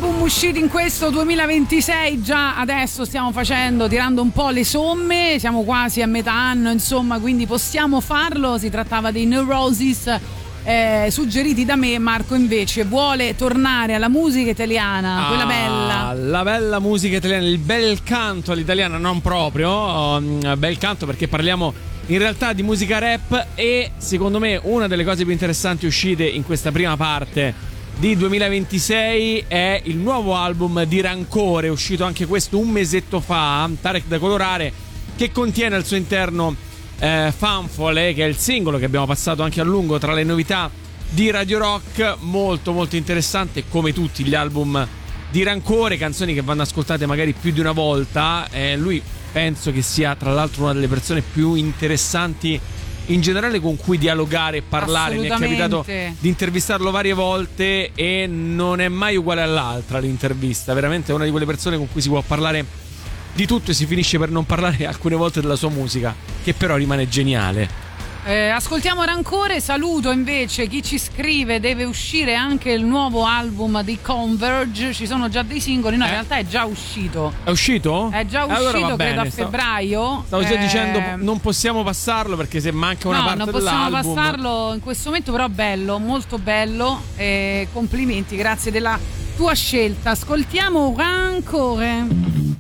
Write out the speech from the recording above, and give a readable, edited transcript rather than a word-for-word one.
album usciti in questo 2026, già adesso stiamo tirando un po' le somme, siamo quasi a metà anno, insomma, quindi possiamo farlo. Si trattava dei Neurosis, suggeriti da me. Marco invece vuole tornare alla musica italiana, quella bella, la bella musica italiana, il bel canto all'italiana, non proprio bel canto, perché parliamo in realtà di musica rap. E secondo me una delle cose più interessanti uscite in questa prima parte di 2026 è il nuovo album di Rancore, uscito anche questo un mesetto fa, Tarek da Colorare, che contiene al suo interno Fanfole, che è il singolo che abbiamo passato anche a lungo tra le novità di Radio Rock. Molto molto interessante, come tutti gli album di Rancore, canzoni che vanno ascoltate magari più di una volta. Lui penso che sia tra l'altro una delle persone più interessanti in generale con cui dialogare e parlare. Mi è capitato di intervistarlo varie volte e non è mai uguale all'altra l'intervista. Veramente è una di quelle persone con cui si può parlare di tutto e si finisce per non parlare alcune volte della sua musica, che però rimane geniale. Ascoltiamo Rancore. Saluto invece chi ci scrive: deve uscire anche il nuovo album di Converge, ci sono già dei singoli. No, in realtà è già uscito. È uscito? È già uscito, allora credo a febbraio. Stavo già dicendo non possiamo passarlo, perché se manca una parte dell'album. No, non possiamo passarlo in questo momento, però bello, molto bello, complimenti, grazie della tua scelta. Ascoltiamo Rancore.